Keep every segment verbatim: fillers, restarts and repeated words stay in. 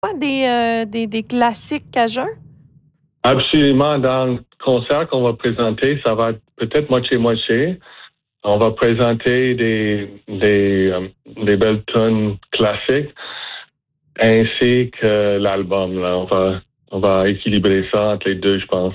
des, euh, des, des classiques cajuns? Absolument. Dans le concert qu'on va présenter, ça va être peut-être moitié-moitié. On va présenter des, des, euh, des belles tunes classiques ainsi que l'album. Là. On va, on va équilibrer ça entre les deux, je pense.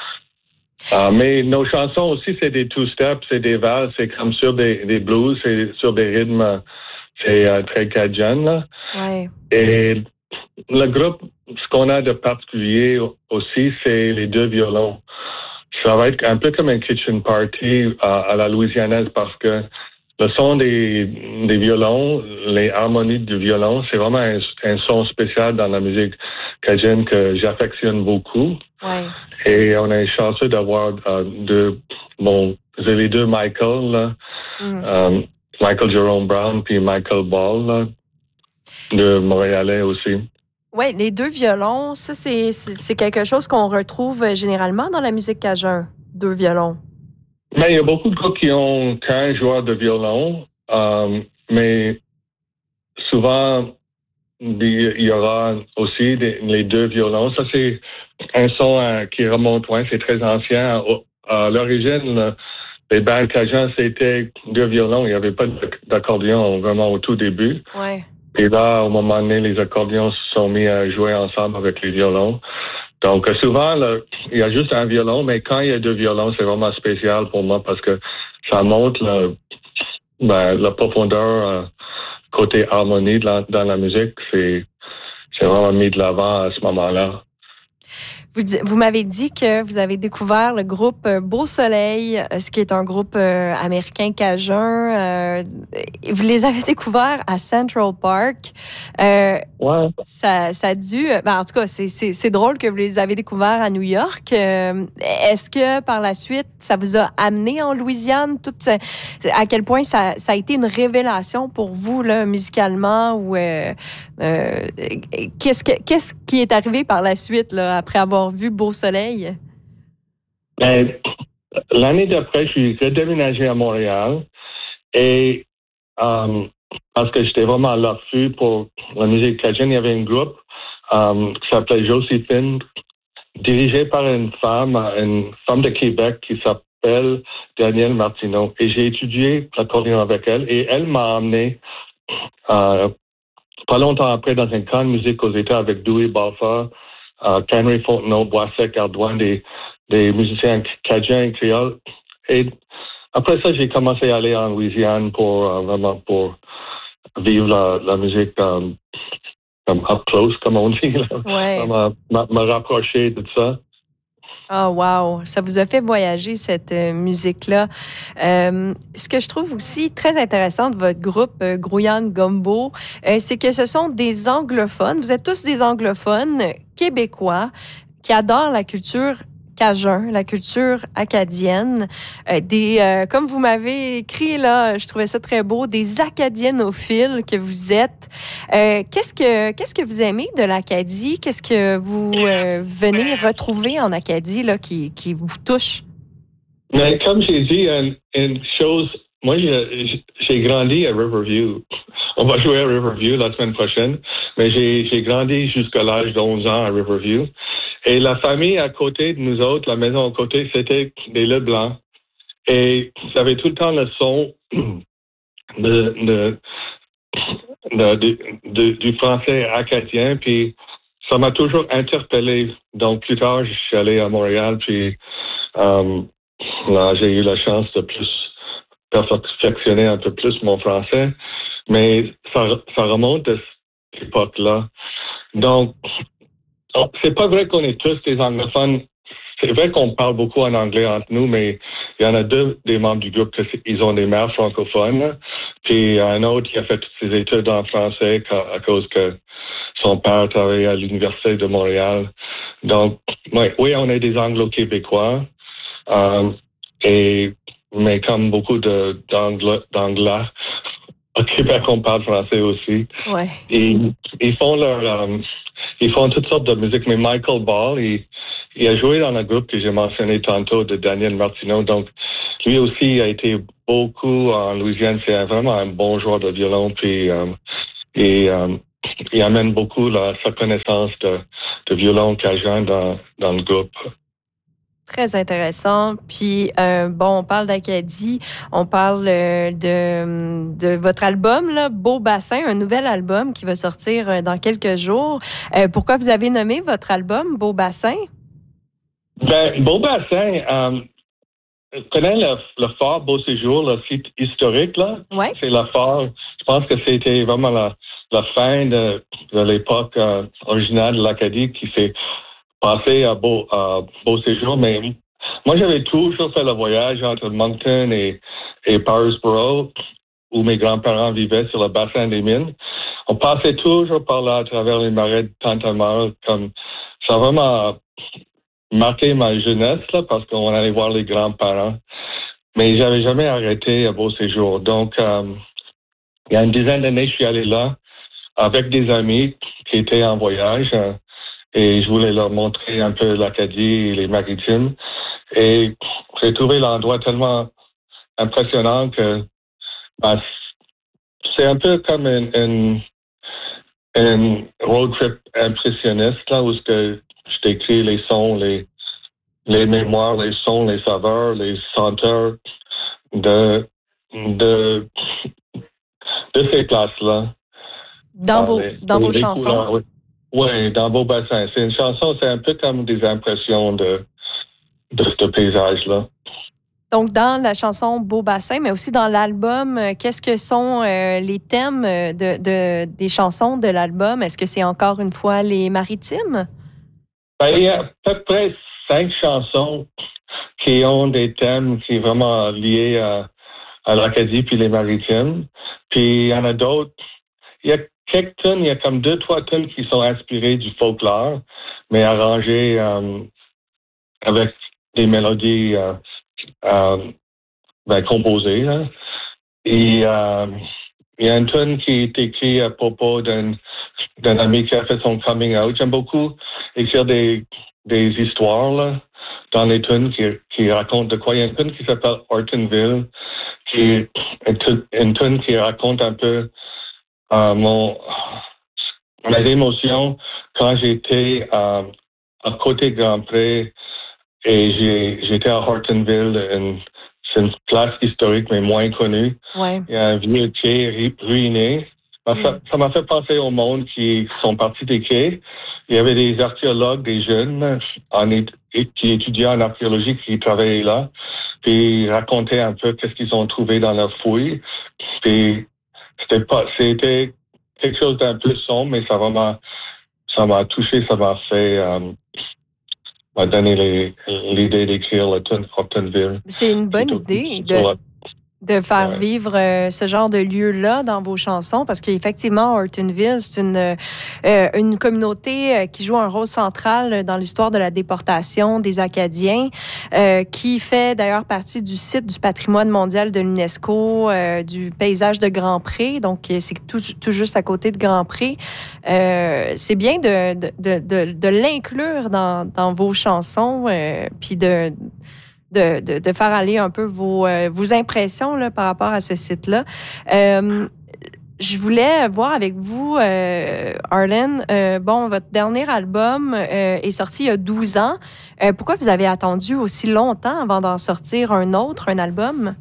Uh, mais nos chansons aussi, c'est des two-step, c'est des valses, c'est comme sur des, des blues, c'est sur des rythmes, c'est euh, très cajun, là. Ouais. Et le groupe, ce qu'on a de particulier aussi, c'est les deux violons. Ça va être un peu comme un kitchen party à, à la louisianaise parce que le son des, des violons, les harmonies du violon, c'est vraiment un, un son spécial dans la musique cajun que j'affectionne beaucoup. Ouais. Et on est chanceux d'avoir euh, deux, bon, j'ai les deux Michael, là, Mm. euh, Michael Jerome Brown puis Michael Ball, là, de Montréalais aussi. Oui, les deux violons, ça, c'est, c'est, c'est quelque chose qu'on retrouve généralement dans la musique cajun, deux violons. Mais il y a beaucoup de groupes qui ont qu'un joueur de violon, euh, mais souvent, il y aura aussi des, les deux violons. Ça, c'est un son euh, qui remonte loin, c'est très ancien. À, à l'origine, le, les bandes cajuns, c'était deux violons. Il n'y avait pas d'accordion vraiment au tout début. Ouais. Et là, au moment donné, les accordions se sont mis à jouer ensemble avec les violons. Donc, souvent, là, il y a juste un violon, mais quand il y a deux violons, c'est vraiment spécial pour moi parce que ça montre la, ben, la profondeur euh, côté harmonie de la, dans la musique. C'est, c'est vraiment mis de l'avant à ce moment-là. Vous, vous m'avez dit que vous avez découvert le groupe Beau Soleil, ce qui est un groupe euh, américain cajun. Euh, vous les avez découverts à Central Park. Euh, ouais. Ça, ça a dû... Ben, en tout cas, c'est, c'est, c'est drôle que vous les avez découverts à New York. Euh, est-ce que, par la suite, ça vous a amené en Louisiane? Tout, à quel point ça, ça a été une révélation pour vous, là, musicalement? Ou euh, euh, qu'est-ce, que, qu'est-ce qui est arrivé par la suite, là, après avoir vu Beau Soleil? Ben, l'année d'après, je suis redéménagé à Montréal et um, parce que j'étais vraiment à l'affût pour la musique cajun, il y avait un groupe um, qui s'appelait Joséphine, dirigé par une femme, une femme de Québec qui s'appelle Danielle Martineau. Et j'ai étudié l'accordéon avec elle et elle m'a amené euh, pas longtemps après dans un camp de musique aux États avec Dewey Balfa, Uh, Henry Fontenot, Boissec, Ardouin, des, des musiciens cajuns et créoles. Et après ça, j'ai commencé à aller en Louisiane pour uh, vraiment pour vivre la, la musique um, um, up close, comme on dit, là. Ouais. me, me rapprocher de ça. Oh wow, ça vous a fait voyager cette euh, musique-là. Euh, ce que je trouve aussi très intéressant de votre groupe euh, Grouillane Gumbo, euh, c'est que ce sont des anglophones. Vous êtes tous des anglophones québécois qui adorent la culture cajun, la culture acadienne, euh, des euh, comme vous m'avez écrit là, je trouvais ça très beau, des acadienophiles que vous êtes. Euh, qu'est-ce que qu'est-ce que vous aimez de l'Acadie? Qu'est-ce que vous euh, venez retrouver en Acadie là qui qui vous touche? Mais comme j'ai dit, une, une chose, moi j'ai, j'ai grandi à Riverview. On va jouer à Riverview la semaine prochaine, mais j'ai, j'ai grandi jusqu'à l'âge de onze ans à Riverview. Et la famille à côté de nous autres, la maison à côté, c'était des Leblanc. Et ça avait tout le temps le son de, de, de, de, de, du français acadien. Puis ça m'a toujours interpellé. Donc plus tard, je suis allé à Montréal. Puis euh, là, j'ai eu la chance de plus perfectionner un peu plus mon français. Mais ça, ça remonte à cette époque-là. Donc, c'est pas vrai qu'on est tous des anglophones. C'est vrai qu'on parle beaucoup en anglais entre nous, mais il y en a deux des membres du groupe qui ont des mères francophones. Puis un autre qui a fait toutes ses études en français à cause que son père travaillait à l'Université de Montréal. Donc, oui, oui on est des anglo-québécois. Euh, et, mais comme beaucoup de, d'anglais, d'anglais, au Québec, on parle français aussi. Ouais. Et ils font leur... Um, Ils font toutes sortes de musique, mais Michael Ball, il, il a joué dans le groupe que j'ai mentionné tantôt de Daniel Martineau. Donc, lui aussi a été beaucoup en Louisiane. C'est vraiment un bon joueur de violon. Puis, um, et um, il amène beaucoup là, sa connaissance de, de violon cajun dans, dans le groupe. Très intéressant. Puis, euh, bon, on parle d'Acadie, on parle euh, de, de votre album, là, Beau Bassin, un nouvel album qui va sortir euh, dans quelques jours. Euh, pourquoi vous avez nommé votre album Beau Bassin? Ben, Beau Bassin, euh, je connais le, le fort Beau Séjour, le site historique, là. Ouais. C'est le fort. Je pense que c'était vraiment la, la fin de, de l'époque euh, originale de l'Acadie qui s'est passée à Beau, à Beau Séjour. Mais moi, j'avais toujours fait le voyage entre Moncton et, et Parisborough, où mes grands-parents vivaient sur le bassin des mines. On passait toujours par là à travers les marais de Tintamarre. Comme, ça a vraiment marqué ma jeunesse, là, parce qu'on allait voir les grands-parents. Mais j'avais jamais arrêté à Beau Séjour. Donc, euh, il y a une dizaine d'années, je suis allé là avec des amis qui étaient en voyage euh, et je voulais leur montrer un peu l'Acadie et les Maritimes. Et j'ai trouvé l'endroit tellement impressionnant que ben, c'est un peu comme une, une, une road trip impressionniste, là, où ce que je décris les sons, les, les mémoires, les sons, les saveurs, les senteurs de, de, de ces places-là. Dans vos, les, dans vos chansons? Couleurs, oui. Oui, dans Beau Bassin. C'est une chanson, c'est un peu comme des impressions de, de ce paysage-là. Donc, dans la chanson Beau Bassin, mais aussi dans l'album, qu'est-ce que sont euh, les thèmes de, de, des chansons de l'album? Est-ce que c'est encore une fois les maritimes? Ben, il y a à peu près cinq chansons qui ont des thèmes qui sont vraiment liés à, à l'Acadie puis les maritimes. Puis il y en a d'autres. Il y a quelques tunes, il y a comme deux, trois tunes qui sont inspirées du folklore, mais arrangées euh, avec des mélodies euh, euh, ben, composées. Hein. Et euh, il y a une tune qui est écrite à propos d'un, d'un ami qui a fait son coming out. J'aime beaucoup écrire des, des histoires là, dans les tunes qui, qui racontent de quoi. Il y a une tune qui s'appelle Hortonville, qui est une tune qui raconte un peu euh, mon, mes émotions quand j'étais euh, à côté de Grand Pré et j'ai, j'étais à Hortonville, une, c'est une place historique mais moins connue. Ouais. Il y a un vieux quai ruiné. Mm. Ça, ça m'a fait penser au monde qui sont partis des quais. Il y avait des archéologues, des jeunes en, qui étudiaient en archéologie qui travaillaient là. Puis ils racontaient un peu qu'est-ce qu'ils ont trouvé dans leurs fouilles. Puis c'était pas, c'était quelque chose d'un peu sombre, mais ça m'a, ça m'a touché, ça m'a fait, euh, m'a donné les, l'idée d'écrire le tune Hortonville. C'est une bonne idée de, de faire ouais. vivre euh, ce genre de lieu-là dans vos chansons, parce qu'effectivement, Hortonville, c'est une, euh, une communauté euh, qui joue un rôle central dans l'histoire de la déportation des Acadiens, euh, qui fait d'ailleurs partie du site du patrimoine mondial de l'UNESCO, euh, du paysage de Grand Pré, donc c'est tout, tout juste à côté de Grand Pré. Euh, c'est bien de, de, de, de, de l'inclure dans, dans vos chansons, euh, puis de... De, de, de faire aller un peu vos, euh, vos impressions là, par rapport à ce site-là. Euh, je voulais voir avec vous, euh, Arlen, euh, bon, votre dernier album euh, est sorti il y a douze ans. Euh, pourquoi vous avez attendu aussi longtemps avant d'en sortir un autre, un album?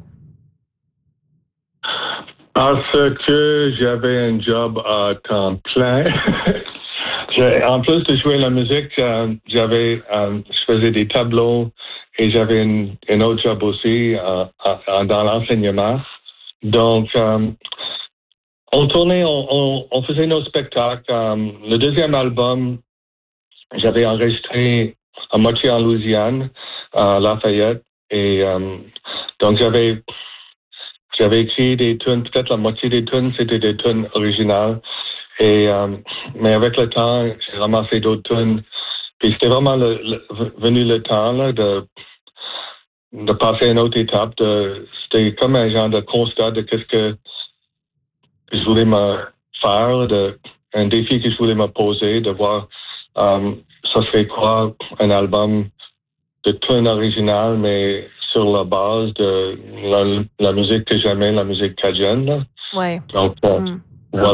Parce que j'avais un job à temps plein. En plus de jouer la musique, euh, j'avais, euh, je faisais des tableaux et j'avais une, une autre job aussi euh, euh, dans l'enseignement. Donc, euh, on tournait, on, on, on faisait nos spectacles. Euh, le deuxième album, j'avais enregistré à moitié en Louisiane, à Lafayette. Et euh, donc, j'avais, j'avais écrit des tunes, peut-être la moitié des tunes, c'était des tunes originales. Et, euh, mais avec le temps, j'ai ramassé d'autres tunes. Puis c'était vraiment le, le, venu le temps là, de, de passer à une autre étape. De, c'était comme un genre de constat de qu'est-ce que je voulais me faire, de, un défi que je voulais me poser, de voir euh, ça serait quoi un album de tunes originales, mais sur la base de la, la musique que j'aimais, la musique cajun. Ouais. Donc, euh, mm. voilà.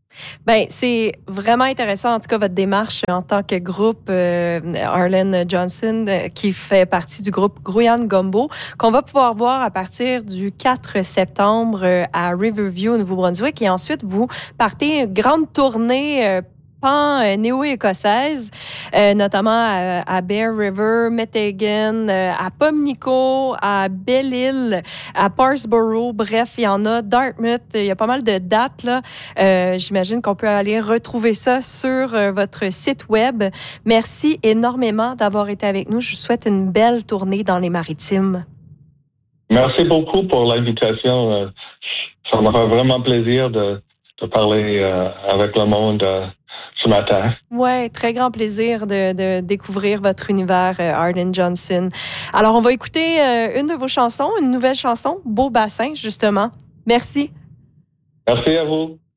Ben, c'est vraiment intéressant, en tout cas, votre démarche en tant que groupe euh, Arlen Johnson, euh, qui fait partie du groupe Grouillane Gumbo, qu'on va pouvoir voir à partir du quatre septembre euh, à Riverview, au Nouveau-Brunswick. Et ensuite, vous partez une grande tournée euh, pan euh, néo-écossaise, euh, notamment à, à Bear River, Meteghan, euh, à Pumlico, à Belle-Île, à Parsborough. Bref, il y en a. Dartmouth, il y a pas mal de dates, là. Euh, j'imagine qu'on peut aller retrouver ça sur euh, votre site web. Merci énormément d'avoir été avec nous. Je vous souhaite une belle tournée dans les Maritimes. Merci beaucoup pour l'invitation. Ça me fait vraiment plaisir de, de parler euh, avec le monde euh, ce matin. Oui, très grand plaisir de, de découvrir votre univers, euh, Arlen Johnson. Alors, on va écouter euh, une de vos chansons, une nouvelle chanson, Beau Bassin, justement. Merci. Merci à vous.